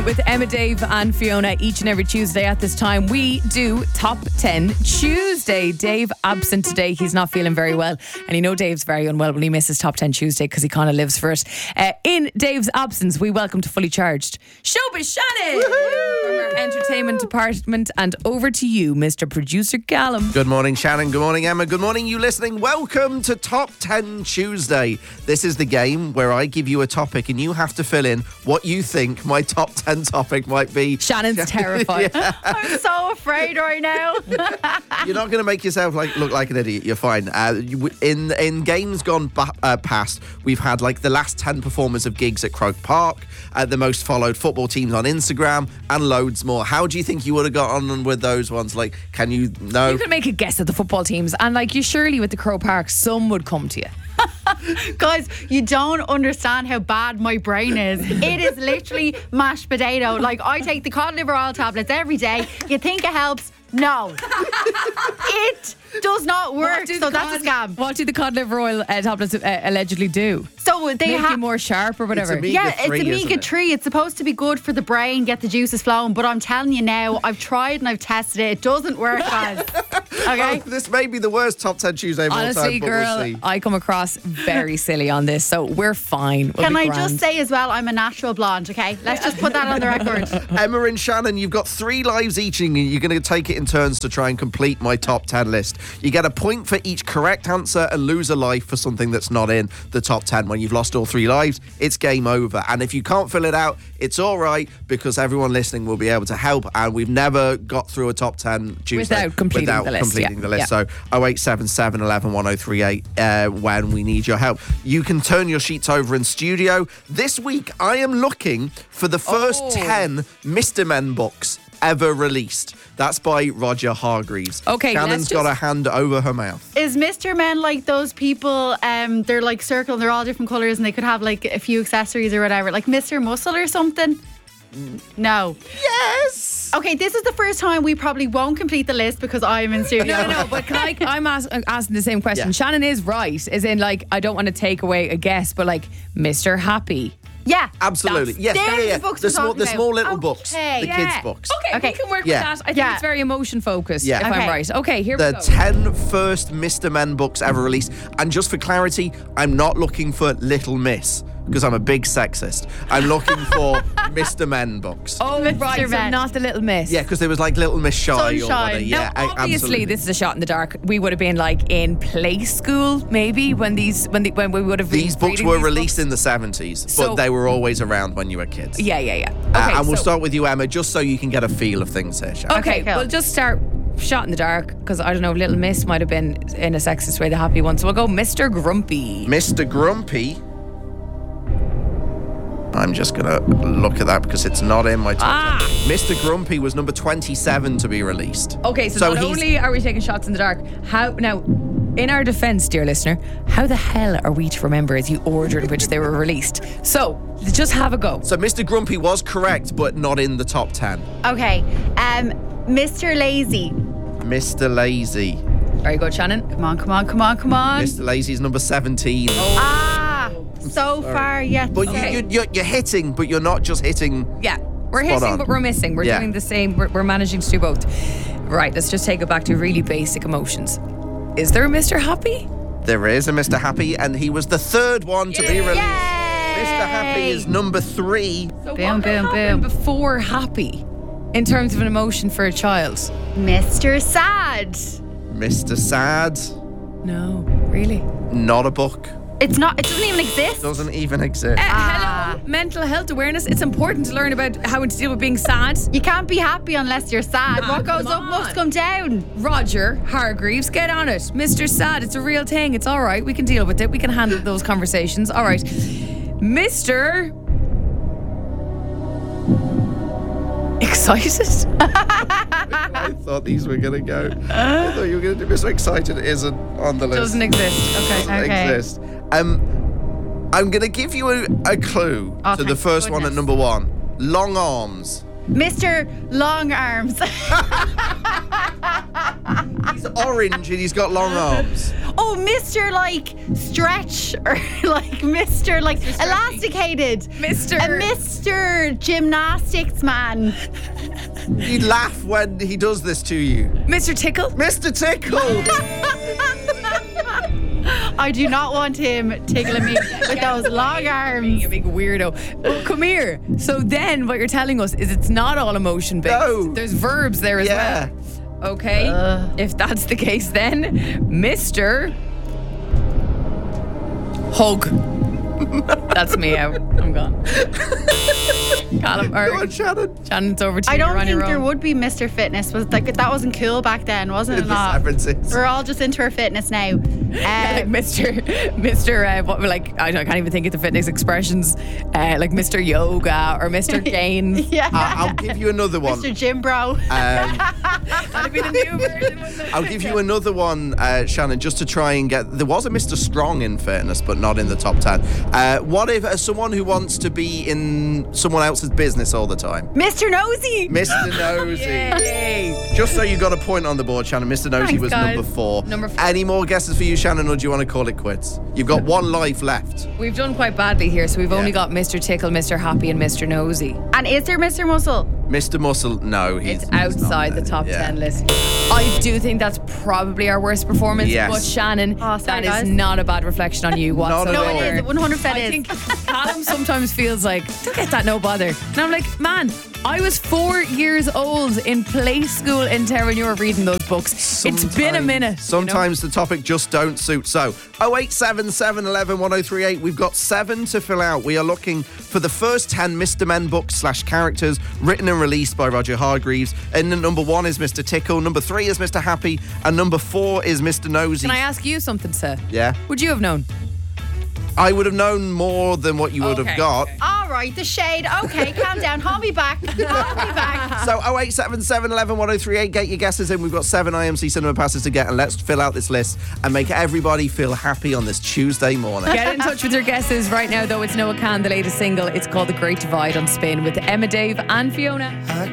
with Emma, Dave and Fiona each and every Tuesday at this time. We do Top 10 Tuesday. Dave absent today. He's not feeling very well. And you know Dave's very unwell when he misses Top 10 Tuesday because he kind of lives for it. In Dave's absence, we welcome to Fully Charged Showbiz Shannon from our entertainment department. And over to you, Mr. Producer Callum. Good morning, Shannon. Good morning, Emma. Good morning, you listening. Welcome to Top 10 Tuesday. This is the game where I give you a topic and you have to fill in what you think my top 10 topic might be. Shannon's terrified. I'm so afraid right now. You're not going to make yourself look like an idiot. You're fine. In games gone past, we've had like the last 10 performers of gigs at Croke Park, the most followed football teams on Instagram, and loads more. How do you think you would have got on with those ones? Like, can you know? You could make a guess at the football teams, and like you surely with the Croke Park, some would come to you. Guys, you don't understand how bad my brain is. It is literally mashed potato. Like, I take the cod liver oil tablets every day. You think it helps? No. It does not work. So that's a scam. What do the cod liver oil tablets allegedly do? So they make you more sharp or whatever. It's omega-3. It's supposed to be good for the brain, get the juices flowing. But I'm telling you now, I've tried and I've tested it. It doesn't work, guys. Okay. This may be the worst Top 10 Tuesday of all time. Honestly, girl, we'll see. I come across very silly on this, so we're fine. Can I just say as well, I'm a natural blonde, okay? Let's just put that on the record. Emma and Shannon, you've got 3 lives each and you're going to take it in turns to try and complete my top 10 list. You get a point for each correct answer and lose a life for something that's not in the top 10. When you've lost all 3 lives, it's game over. And if you can't fill it out, it's all right because everyone listening will be able to help. And we've never got through a top 10 Tuesday without completing the list. So 0877 11 1038 when we need your help. You can turn your sheets over in studio. This week, I am looking for the first 10 Mr. Men books ever released. That's by Roger Hargreaves. Okay, Shannon's got a hand over her mouth. Is Mr. Men like those people, they're like circle and they're all different colours and they could have like a few accessories or whatever, like Mr. Muscle or something? No. Yes. Okay, this is the first time we probably won't complete the list because I'm in studio. No, but I'm asking the same question. Yeah. Shannon is right, as in like, I don't want to take away a guess, but like Mr. Happy. Yeah. Absolutely. Yes. There's the books The we're talking small little about. books. Okay. The kids' books. Okay, we can work with that. I think it's very emotion focused, Yeah. if I'm right. Okay, here we The go. 10 first Mr. Men books ever released. And just for clarity, I'm not looking for Little Miss because I'm a big sexist. I'm looking for Mr. Men books. Oh, Mr. right, so Men. not the Little Miss. Yeah, because there was like Little Miss Shy or Sunshine. whatever. Yeah, Now, obviously, absolutely. this is a shot in the dark. We would have been like in play school, maybe when we would have. These books were released in the 70s, So- but they were always around when you were kids. Yeah. Okay, And we'll so- start with you, Emma, just so you can get a feel of things here, Shannon. Okay, cool. we'll just start shot in the dark because I don't know, Little Miss might have been in a sexist way the happy one. So we'll go Mr. Grumpy. Mr. Grumpy. I'm just going to look at that because it's not in my top 10. Mr. Grumpy was number 27 to be released. Okay, so not only are we taking shots in the dark, how now, in our defence, dear listener, how the hell are we to remember the order in which they were released? So, just have a go. So Mr. Grumpy was correct, but not in the top 10. Okay. Mr. Lazy. Mr. Lazy. Very good, Shannon. Come on. Mr. Lazy is number 17. So far, yeah. But you're hitting, but you're not just hitting. Yeah, we're Spot hitting, on. but we're missing. We're Yeah. doing the same. We're managing to do both. Right, let's just take it back to really basic emotions. Is there a Mr. Happy? There is a Mr. Happy, and he was the third one to be released. Mr. Happy is number 3. So Boom, what boom, happened boom. before happy in terms of an emotion for a child? Mr. Sad. Mr. Sad, No, really. not a book. It doesn't even exist. Doesn't even exist. Hello, mental health awareness. It's important to learn about how to deal with being sad. You can't be happy unless you're sad. What goes come up on. must come down. Roger Hargreaves, get on it. Mr. Sad, it's a real thing. It's all right. We can deal with it. We can handle those conversations. All right. Mr. Excited? I thought these were going to go. I thought you were going to do Mr. Excited. It isn't on the list. Doesn't exist. Okay. Doesn't exist. I'm going to give you a clue to thank the first one at goodness. number 1. Long arms. Mr. Long Arms. He's orange and he's got long arms. Oh, Mr. like stretch or like Mr. like elasticated. Mr. A Mr. Gymnastics man. You laugh when he does this to you. Mr. Tickle. Mr. Tickle. I do not want him tickling me with those long arms. Being a big weirdo. Well, come here. So then what you're telling us is it's not all emotion based. No. There's verbs there as Yeah. well. Okay. If that's the case, then Mr. Hug. That's me out. I'm gone. Callum, Go on, Shannon. Shannon, it's over to you. I don't You're on think your there own. would be Mr. Fitness. Was like that wasn't cool back then, wasn't it? The Not? 70s. We're all just into our fitness now. Like Mr. what, like I can't even think of the fitness expressions. Like Mr. Yoga or Mr. Gains. Yeah. I'll give you another one. Mr. Jim Bro. That'd be the new version. wouldn't it? I'll give you another one, Shannon, just to try and get... There was a Mr. Strong, in fairness, but not in the top 10. What if someone who wants to be in someone else's business all the time? Mr. Nosy. Mr. Nosy. Yay. Just so you got a point on the board, Shannon, Mr. Nosy Thanks, was guys. number 4. Number 4. Any more guesses for you, Shannon, or do you want to call it quits? You've got one life left. We've done quite badly here, so we've only Yeah. got Mr. Tickle, Mr. Happy, and Mr. Nosy. And is there Mr. Muscle? Mr. Muscle, no, It's not outside the there. top Yeah. 10 list. I do think that's probably our worst performance, Yes. but Shannon, Oh, sorry, that is guys. not a bad reflection on you Not at whatsoever. No, all. it is. It 100% I is. think Callum sometimes feels like, don't get that, no bother. And I'm like, man, I was 4 years old in play school in Terranure reading those books. It's been a minute. Sometimes the topic just don't suit. So 0877 11 1038. We've got 7 to fill out. We are looking for the first 10 Mr. Men books / characters written and released by Roger Hargreaves. And number 1 is Mr. Tickle. Number 3 is Mr. Happy. And number 4 is Mr. Nosy. Can I ask you something, sir? Yeah. Would you have known? I would have known more than what you would Okay, have got. okay. All right, the shade. Okay, calm down. Hold me back. Hold me back. So 0877 11 1038. Get your guesses in. We've got 7 IMC cinema passes to get, and let's fill out this list and make everybody feel happy on this Tuesday morning. Get in touch with your guesses right now, though. It's Noah Khan, the latest single. It's called The Great Divide on Spin with Emma, Dave, and Fiona.